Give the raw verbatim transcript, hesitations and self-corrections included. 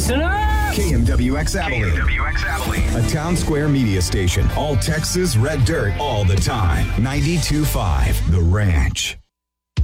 Listen up! K M W X Abilene. K M W X Abilene. A Town Square media station. All Texas, red dirt, all the time. ninety-two point five The Ranch.